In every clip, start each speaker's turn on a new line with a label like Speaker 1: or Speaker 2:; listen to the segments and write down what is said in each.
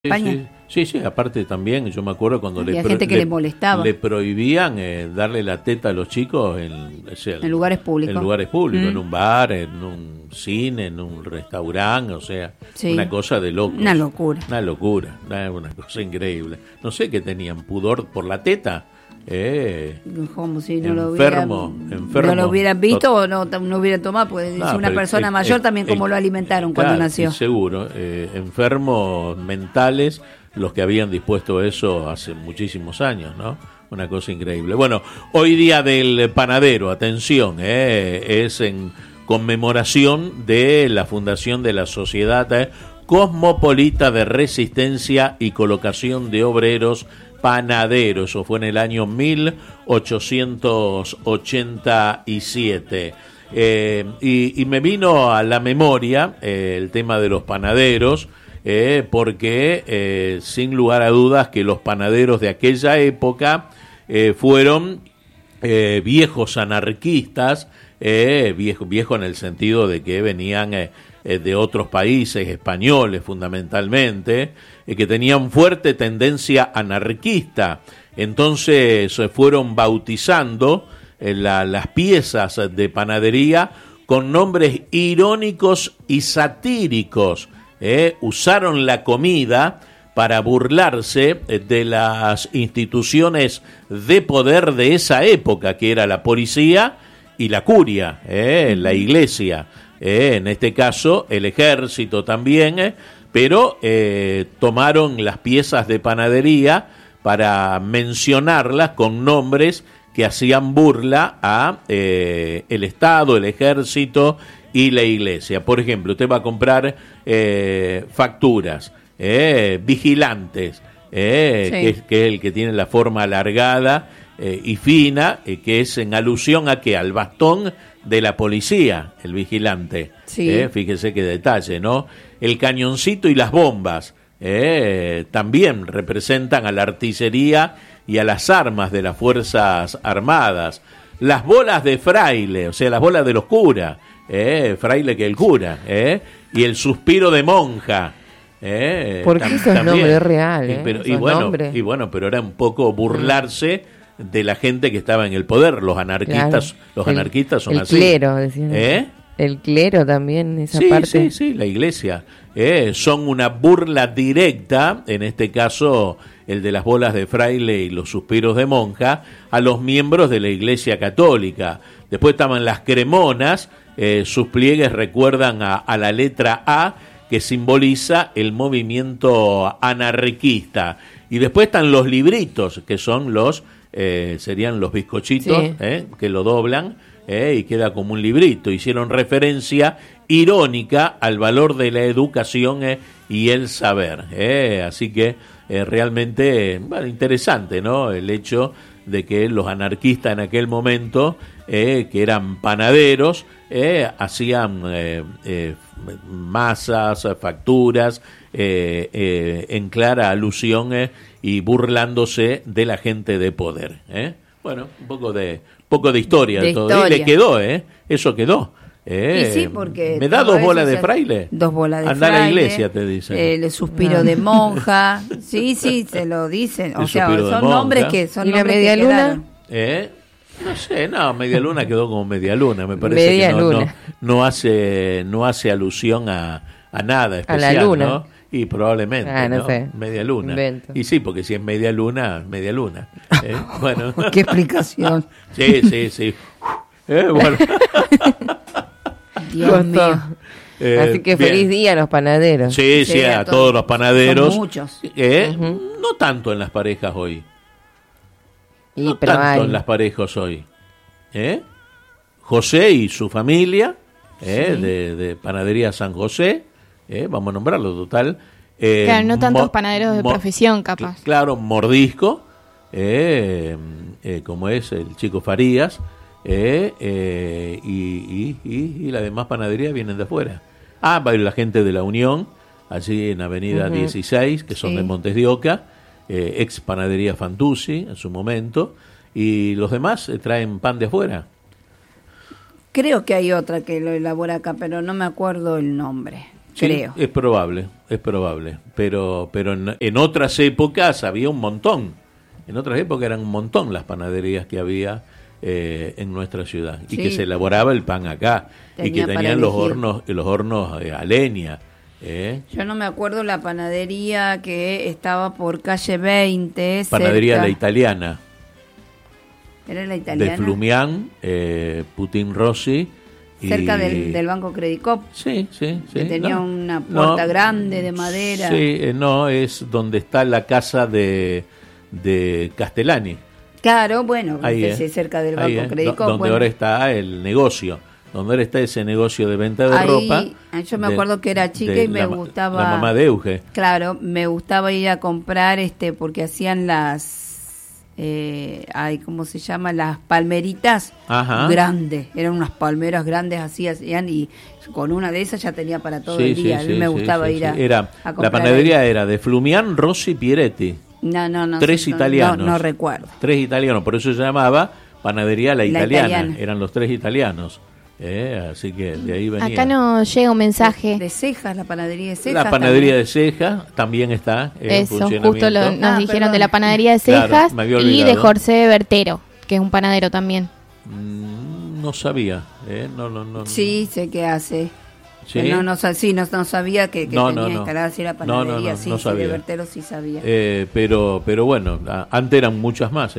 Speaker 1: España.
Speaker 2: Sí, aparte también, yo me acuerdo cuando
Speaker 1: había gente que le molestaba.
Speaker 2: Le prohibían darle la teta a los chicos en
Speaker 1: lugares públicos.
Speaker 2: En lugares públicos, en un bar, en un cine, en un restaurante, o sea,
Speaker 1: sí.
Speaker 2: Una cosa de locos.
Speaker 1: Una locura,
Speaker 2: una cosa increíble. No sé qué tenían, pudor por la teta.
Speaker 1: Como si no
Speaker 2: enfermo,
Speaker 1: no lo hubieran visto o no hubieran tomado, pues es una persona mayor también como lo alimentaron cuando nació.
Speaker 2: Seguro, enfermos mentales los que habían dispuesto eso hace muchísimos años, ¿no? Una cosa increíble. Bueno, hoy día del panadero, atención, es en conmemoración de la fundación de la Sociedad Cosmopolita de Resistencia y Colocación de Obreros Panadero. Eso fue en el año 1887. Y me vino a la memoria el tema de los panaderos, porque sin lugar a dudas que los panaderos de aquella época fueron viejos anarquistas, viejo en el sentido de que venían de otros países, españoles fundamentalmente, que tenían fuerte tendencia anarquista. Entonces fueron bautizando las piezas de panadería con nombres irónicos y satíricos. Usaron la comida para burlarse de las instituciones de poder de esa época, que era la policía y la curia, la iglesia. En este caso el ejército también, pero tomaron las piezas de panadería para mencionarlas con nombres que hacían burla a el Estado, el ejército y la iglesia. Por ejemplo, usted va a comprar facturas, vigilantes, que es el que tiene la forma alargada y fina, que es en alusión a que al bastón de la policía, el vigilante. Fíjese qué detalle, ¿no? El cañoncito y las bombas también representan a la artillería y a las armas de las Fuerzas Armadas. Las bolas de fraile, o sea, las bolas de los curas, fraile que el cura, y el suspiro de monja.
Speaker 3: Porque esos nombres reales.
Speaker 2: Y bueno, pero era un poco burlarse de la gente que estaba en el poder. Los anarquistas, anarquistas son así.
Speaker 3: El clero, decían. El clero también, esa parte.
Speaker 2: Sí, la iglesia. Son una burla directa, en este caso el de las bolas de fraile y los suspiros de monja, a los miembros de la iglesia católica. Después estaban las cremonas, sus pliegues recuerdan a la letra A, que simboliza el movimiento anarquista. Y después están los libritos, que son serían los bizcochitos, que lo doblan, y queda como un librito. Hicieron referencia irónica al valor de la educación y el saber. Así que realmente interesante, ¿no? El hecho de que los anarquistas en aquel momento, que eran panaderos, hacían masas, facturas, en clara alusión y burlándose de la gente de poder. Bueno, un poco de historia. Y le quedó, eso quedó.
Speaker 1: Y sí, porque
Speaker 2: ¿me da dos bolas de fraile?
Speaker 1: 2 bolas de
Speaker 2: Anda
Speaker 1: fraile.
Speaker 2: a la iglesia, te dicen.
Speaker 1: El suspiro de monja. Sí, se lo dicen. O sea, son nombres que son
Speaker 3: ¿Y
Speaker 1: nombres
Speaker 3: la media
Speaker 1: que
Speaker 3: luna?
Speaker 2: No sé, media luna quedó como media luna. Me parece
Speaker 3: media
Speaker 2: que
Speaker 3: luna.
Speaker 2: No hace alusión a nada especial,
Speaker 3: a la luna.
Speaker 2: ¿no? Y probablemente,
Speaker 3: no sé.
Speaker 2: Media luna.
Speaker 3: Invento.
Speaker 2: Y sí, porque si es media luna. Bueno.
Speaker 1: ¿Qué explicación?
Speaker 2: Sí. Bueno.
Speaker 1: Dios mío.
Speaker 3: Así que feliz día a los panaderos.
Speaker 2: Sí, a todos los panaderos.
Speaker 1: Son muchos.
Speaker 2: No tanto en las parejas hoy.
Speaker 3: En
Speaker 2: las parejas hoy. José y su familia, de Panadería San José, vamos a nombrarlo total.
Speaker 4: Claro, no tantos panaderos de profesión, capaz.
Speaker 2: Claro, Mordisco, como es el Chico Farías, y la demás panadería vienen de afuera. Va la gente de la Unión, allí en Avenida 16, que son de Montes de Oca, ex Panadería Fantuzzi en su momento, y los demás traen pan de afuera.
Speaker 1: Creo que hay otra que lo elabora acá, pero no me acuerdo el nombre.
Speaker 2: Sí,
Speaker 1: creo.
Speaker 2: es probable. pero en otras épocas había un montón. En otras épocas eran un montón las panaderías que había en nuestra ciudad y que se elaboraba el pan acá y que tenían los hornos a leña.
Speaker 1: Yo no me acuerdo la panadería que estaba por calle 20.
Speaker 2: Panadería
Speaker 1: cerca.
Speaker 2: La Italiana.
Speaker 1: ¿Era la italiana?
Speaker 2: De Flumián, Putin Rossi.
Speaker 1: Cerca del Banco Credicop.
Speaker 2: Sí.
Speaker 1: Que tenía una puerta grande de madera.
Speaker 2: Sí, no, es donde está la casa de Castellani.
Speaker 1: Claro, bueno,
Speaker 2: ahí
Speaker 1: cerca del Banco Credicop.
Speaker 2: Donde ahora está el negocio. Donde ahora está ese negocio de venta de ropa.
Speaker 1: Yo me acuerdo que era chica y me gustaba.
Speaker 2: La mamá de Euge.
Speaker 1: Claro, me gustaba ir a comprar porque hacían las. ¿Cómo se llama? Las palmeritas grandes. Eran unas palmeras grandes, así hacían, y con una de esas ya tenía para todo el día. A mí me gustaba ir a comprar.
Speaker 2: La panadería era de Flumián, Rossi, Pieretti.
Speaker 1: No.
Speaker 2: 3 italianos.
Speaker 1: No recuerdo.
Speaker 2: 3 italianos, por eso se llamaba Panadería La Italiana. Eran los 3 italianos. Así que de ahí venía.
Speaker 4: Acá nos llega un mensaje.
Speaker 1: De Cejas, la panadería de Cejas.
Speaker 2: La panadería de Cejas también está en funcionamiento.
Speaker 4: Justo nos dijeron de la panadería de Cejas, claro, y de José Bertero, que es un panadero también.
Speaker 2: No sabía. No.
Speaker 1: Sí, sé que hace.
Speaker 2: ¿Sí?
Speaker 1: No sabía que tenía instalada así la panadería.
Speaker 2: No sabía.
Speaker 1: De Bertero sí sabía.
Speaker 2: Pero bueno, antes eran muchas más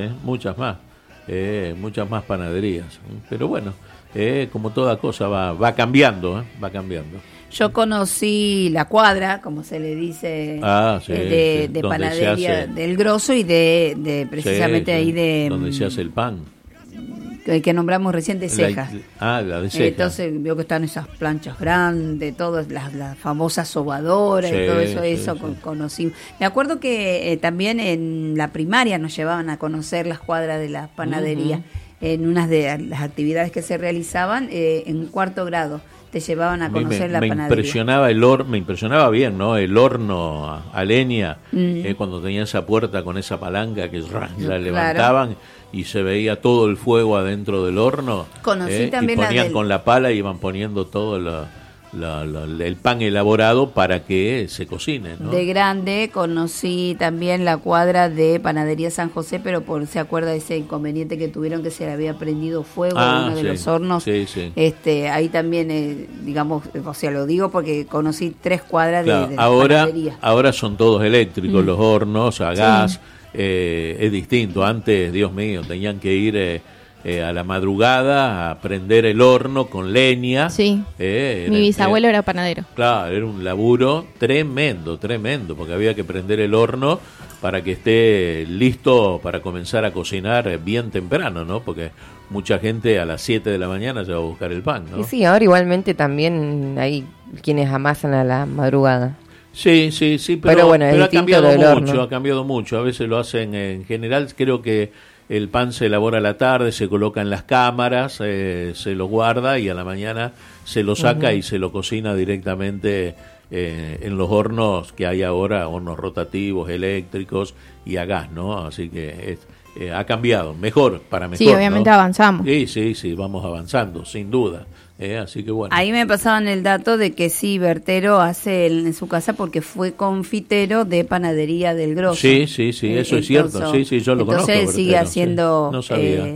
Speaker 2: panaderías. Pero bueno. Como toda cosa va cambiando.
Speaker 1: Yo conocí la cuadra, como se le dice, de panadería del Grosso y de precisamente ahí de
Speaker 2: donde se hace el pan,
Speaker 1: que nombramos recién de Cejas.
Speaker 2: La de Cejas.
Speaker 1: Entonces veo que están esas planchas grandes, todas las famosas sobadoras y todo eso conocí. Me acuerdo que también en la primaria nos llevaban a conocer las cuadras de la panadería. En unas de las actividades que se realizaban en 4º grado, te llevaban a conocer la panadería.
Speaker 2: Me impresionaba bien, ¿no? El horno a leña, cuando tenía esa puerta con esa palanca que la levantaban y se veía todo el fuego adentro del horno.
Speaker 1: Conocí también
Speaker 2: y ponían con la pala y iban poniendo todo el pan elaborado para que se cocine, ¿no?
Speaker 1: De grande conocí también la cuadra de Panadería San José, pero se acuerda de ese inconveniente que tuvieron, que se le había prendido fuego a uno de los hornos.
Speaker 2: Sí.
Speaker 1: Ahí también, digamos, o sea, lo digo porque conocí 3 cuadras de panadería.
Speaker 2: Ahora son todos eléctricos los hornos a gas, es distinto. Antes, Dios mío, tenían que ir a la madrugada a prender el horno con leña.
Speaker 4: Sí. Mi bisabuelo era panadero.
Speaker 2: Claro, era un laburo tremendo, porque había que prender el horno para que esté listo para comenzar a cocinar bien temprano, ¿no? Porque mucha gente a las 7 de la mañana se va a buscar el pan, ¿no?
Speaker 3: Y sí, ahora igualmente también hay quienes amasan a la madrugada.
Speaker 2: Sí, pero
Speaker 3: bueno,
Speaker 2: ha cambiado mucho. A veces lo hacen en general, creo que el pan se elabora a la tarde, se coloca en las cámaras, se lo guarda y a la mañana se lo saca y se lo cocina directamente en los hornos que hay ahora, hornos rotativos, eléctricos y a gas, ¿no? Así que ha cambiado, para mejor.
Speaker 4: Sí, obviamente, ¿no? Avanzamos.
Speaker 2: Sí, vamos avanzando, sin duda. Así que bueno.
Speaker 1: Ahí me pasaban el dato de que sí, Bertero hace en su casa porque fue confitero de Panadería del Grosso.
Speaker 2: Sí, eso es cierto. Sí, yo lo conozco.
Speaker 1: Entonces él sigue haciendo
Speaker 2: no sabía.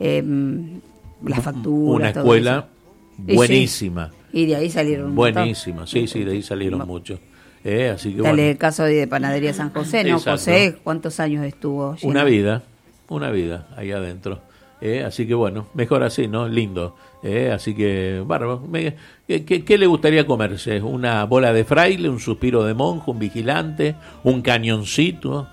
Speaker 1: las facturas.
Speaker 2: Una escuela buenísima.
Speaker 1: Y de ahí salieron
Speaker 2: buenísima, sí, de ahí salieron muchos. Así que
Speaker 1: dale el caso de Panadería San José, ¿no?
Speaker 2: Exacto.
Speaker 1: José, ¿cuántos años estuvo?
Speaker 2: Una vida ahí adentro. Así que bueno, mejor así, ¿no? Lindo. Así que, bárbaro. ¿Qué le gustaría comerse? ¿Una bola de fraile, un suspiro de monje, un vigilante, un cañoncito?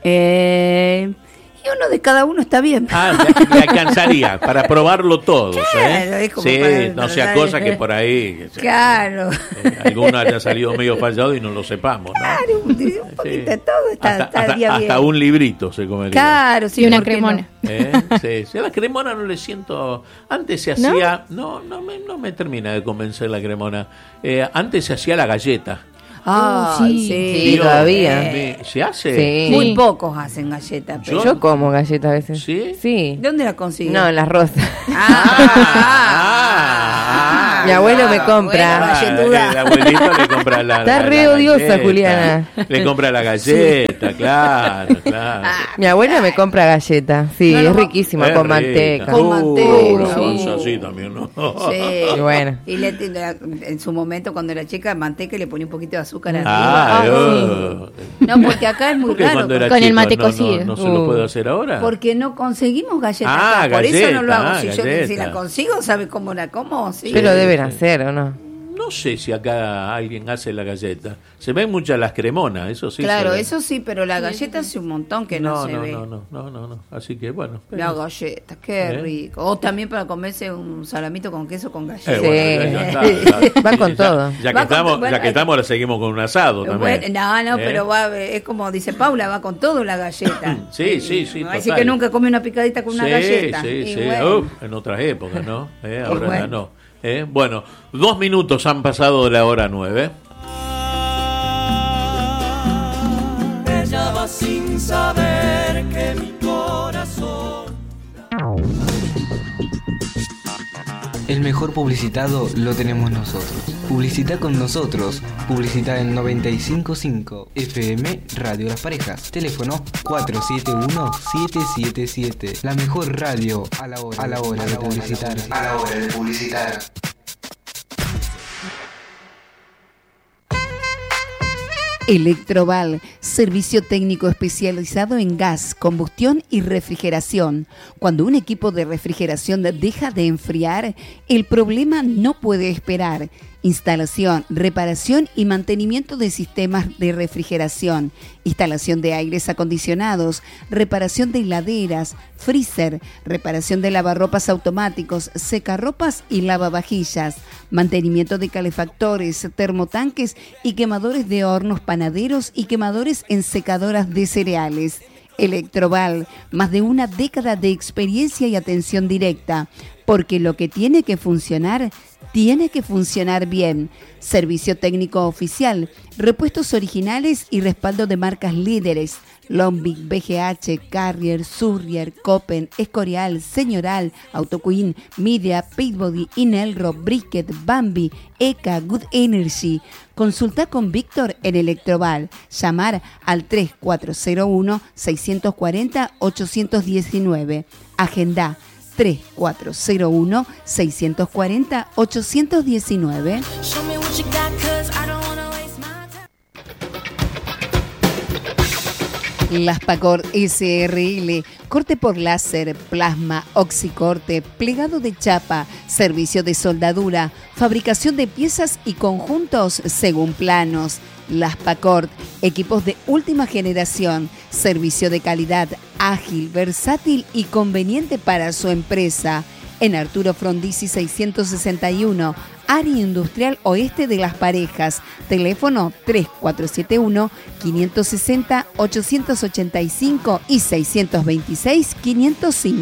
Speaker 1: Y uno de cada uno está bien.
Speaker 2: Le alcanzaría para probarlo todos.
Speaker 1: Claro, es como
Speaker 2: no sea cosa que por ahí
Speaker 1: claro.
Speaker 2: Alguno haya salido medio fallado y no lo sepamos, ¿no?
Speaker 1: Claro, un poquito de todo está bien.
Speaker 2: Hasta un librito se comería.
Speaker 1: Claro, sí,
Speaker 4: una cremona.
Speaker 2: Sí, la cremona no le siento. Antes se hacía. No me termina de convencer la cremona. Antes se hacía la galleta.
Speaker 1: Sí,
Speaker 3: todavía.
Speaker 2: ¿Se hace?
Speaker 3: Sí.
Speaker 1: Muy pocos hacen galletas. Pero...
Speaker 3: Yo como galletas a veces.
Speaker 2: ¿Sí?
Speaker 3: Sí.
Speaker 1: ¿Dónde las consigues?
Speaker 3: No, en las rosas. Mi abuelo me compra.
Speaker 2: El abuelito le compra la
Speaker 3: Está re odiosa, Juliana.
Speaker 2: Le compra la galleta, claro.
Speaker 3: Mi abuela me compra galleta. Sí, es riquísima, con manteca.
Speaker 1: Con manteca.
Speaker 2: Sí. Así también, ¿no?
Speaker 1: Sí.
Speaker 3: Y bueno.
Speaker 1: Y en su momento, cuando era chica, manteca y le ponía un poquito de azúcar arriba. No, porque acá es muy raro.
Speaker 4: Con el mate cocido.
Speaker 2: No se lo puedo hacer ahora.
Speaker 1: Porque no conseguimos galletas acá. Por eso no lo hago. Si la consigo, ¿sabe cómo la como? Sí.
Speaker 3: Pero deben hacer, ¿o no?
Speaker 2: No sé si acá alguien hace la galleta. Se ven muchas las cremonas, eso sí.
Speaker 1: Claro, eso sí, pero la galleta hace un montón que no se ve.
Speaker 2: No. Así que bueno.
Speaker 1: La galleta, qué rico. O también para comerse un salamito con queso con galleta.
Speaker 2: Bueno,
Speaker 3: van con todo.
Speaker 2: Ya que estamos, ahora seguimos con un asado también.
Speaker 1: Pero es como dice Paula, va con todo la galleta.
Speaker 2: Sí.
Speaker 1: Así que nunca come una picadita con una galleta.
Speaker 2: Sí. Bueno. En otras épocas, ¿no? Ahora ya no. Bueno, 2 minutos han pasado de la hora 9.
Speaker 5: Ella va sin saber que mi corazón.
Speaker 6: El mejor publicitado lo tenemos nosotros. Publicita con nosotros. Publicita en 95.5 FM Radio Las Parejas. Teléfono 471-777. La mejor radio a la hora de publicitar.
Speaker 1: Electroval, servicio técnico especializado en gas, combustión y refrigeración. Cuando un equipo de refrigeración deja de enfriar, el problema no puede esperar. Instalación, reparación y mantenimiento de sistemas de refrigeración, instalación de aires acondicionados, reparación de heladeras, freezer, reparación de lavarropas automáticos, secarropas y lavavajillas, mantenimiento de calefactores, termotanques y quemadores de hornos panaderos y quemadores en secadoras de cereales. Electroval, más de una década de experiencia y atención directa, porque lo que tiene que funcionar bien. Servicio técnico oficial, repuestos originales y respaldo de marcas líderes. Lombic, BGH, Carrier, Surrier, Copen, Escorial, Señoral, Autoqueen, Media, Pitbody, Inelro, Brisket, Bambi, ECA, Good Energy. Consulta con Víctor en Electroval. Llamar al 3401-640-819. Agenda 3401-640-819. Las Pacor SRL, corte por láser, plasma, oxicorte, plegado de chapa, servicio de soldadura, fabricación de piezas y conjuntos según planos. Las Pacor, equipos de última generación, servicio de calidad, ágil, versátil y conveniente para su empresa. En Arturo Frondizi 661, área industrial oeste de Las Parejas. Teléfono 3471-560-885 y 626-505.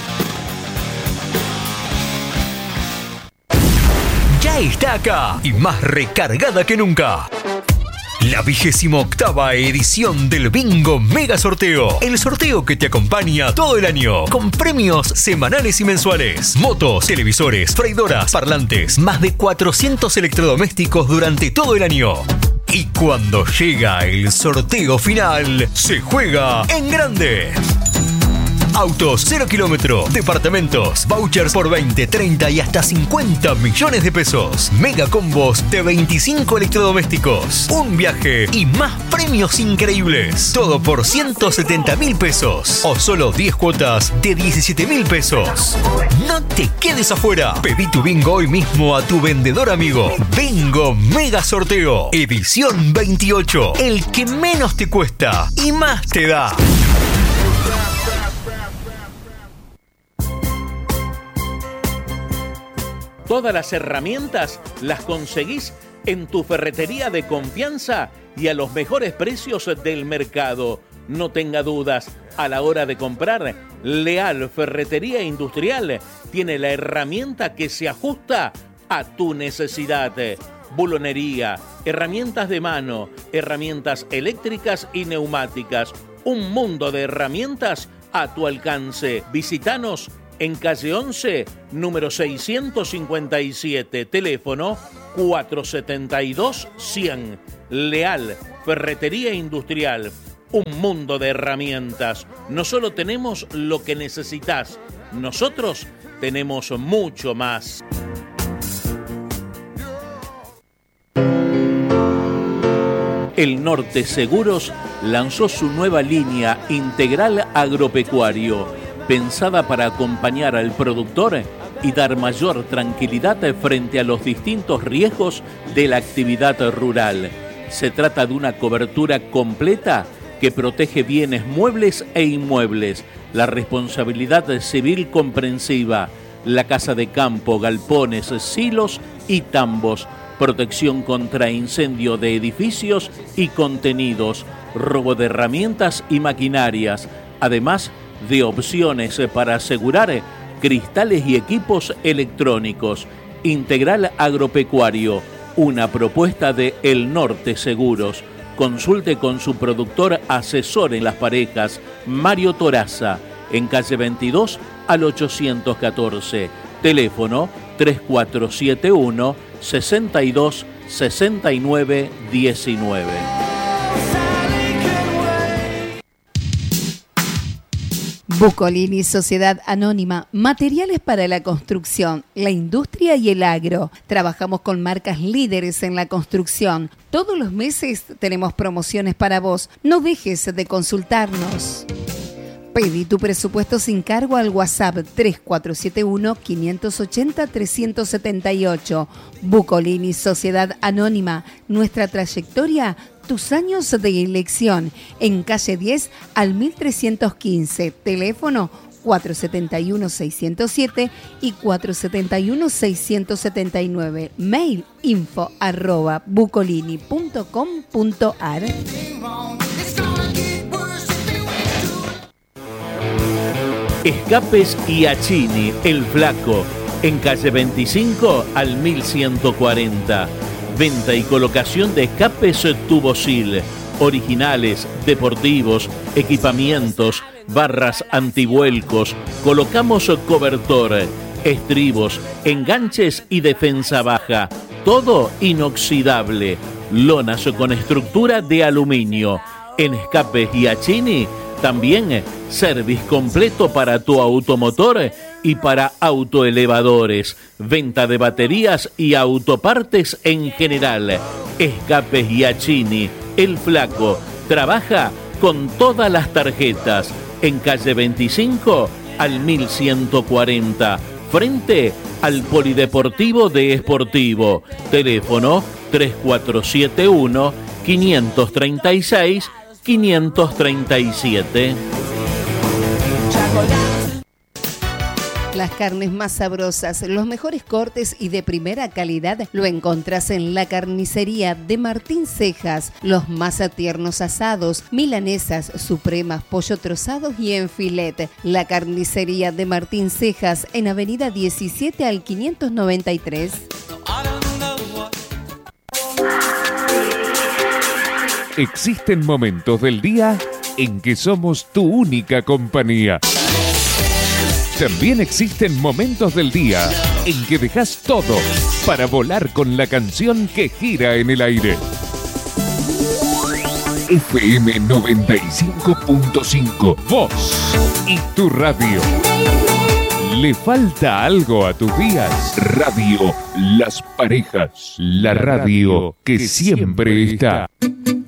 Speaker 7: Ya está acá y más recargada que nunca. La 28ª edición del Bingo Mega Sorteo. El sorteo que te acompaña todo el año. Con premios semanales y mensuales. Motos, televisores, freidoras, parlantes. Más de 400 electrodomésticos durante todo el año. Y cuando llega el sorteo final, se juega en grande. Autos 0 kilómetro, departamentos, vouchers por 20, 30 y hasta 50 millones de pesos. Mega combos de 25 electrodomésticos. Un viaje y más premios increíbles. Todo por 170.000 pesos. O solo 10 cuotas de 17.000 pesos. No te quedes afuera. Pedí tu bingo hoy mismo a tu vendedor amigo. Bingo Mega Sorteo. Edición 28. El que menos te cuesta y más te da.
Speaker 2: Todas las herramientas las conseguís en tu ferretería de confianza y a los mejores precios del mercado. No tenga dudas, a la hora de comprar, Leal Ferretería Industrial tiene la herramienta que se ajusta a tu necesidad. Bulonería, herramientas de mano, herramientas eléctricas y neumáticas. Un mundo de herramientas a tu alcance. Visítanos en calle 11, número 657, teléfono 472-100. Leal, Ferretería Industrial, un mundo de herramientas. No solo tenemos lo que necesitas, nosotros tenemos mucho más. El Norte Seguros lanzó su nueva línea Integral Agropecuario, pensada para acompañar al productor y dar mayor tranquilidad frente a los distintos riesgos de la actividad rural. Se trata de una cobertura completa que protege bienes muebles e inmuebles, la responsabilidad civil comprensiva, la casa de campo, galpones, silos y tambos, protección contra incendio de edificios y contenidos, robo de herramientas y maquinarias, además de opciones para asegurar cristales y equipos electrónicos. Integral Agropecuario, una propuesta de El Norte Seguros. Consulte con su productor asesor en las parejas, Mario Toraza, en calle 22 al 814. Teléfono 3471 62 69 19.
Speaker 1: Bucolini Sociedad Anónima, materiales para la construcción, la industria y el agro. Trabajamos con marcas líderes en la construcción. Todos los meses tenemos promociones para vos. No dejes de consultarnos. Pedí tu presupuesto sin cargo al WhatsApp 3471-580-378. Bucolini Sociedad Anónima. Nuestra trayectoria, tus años de elección. En calle 10 al 1315. Teléfono 471-607 y 471-679. Mail info@bucolini.com.ar.
Speaker 2: Escapes Iachini, El Flaco, en calle 25 al 1140. Venta y colocación de escapes Tubosil, originales, deportivos, equipamientos, barras antivuelcos. Colocamos cobertor, estribos, enganches y defensa baja. Todo inoxidable. Lonas con estructura de aluminio. En Escapes Iachini también service completo para tu automotor y para autoelevadores. Venta de baterías y autopartes en general. Escapes Iachini, El Flaco. Trabaja con todas las tarjetas. En calle 25 al 1140. Frente al Polideportivo de Esportivo. Teléfono 3471 536 537.
Speaker 1: Las carnes más sabrosas, los mejores cortes y de primera calidad lo encontrás en la carnicería de Martín Cejas. Los más tiernos asados, milanesas, supremas, pollo trozados y en filet. La carnicería de Martín Cejas en avenida 17 al 593.
Speaker 8: Existen momentos del día en que somos tu única compañía. También existen momentos del día en que dejas todo para volar con la canción que gira en el aire. FM 95.5, vos y tu radio. ¿Le falta algo a tus días? Radio Las Parejas, la radio que siempre está.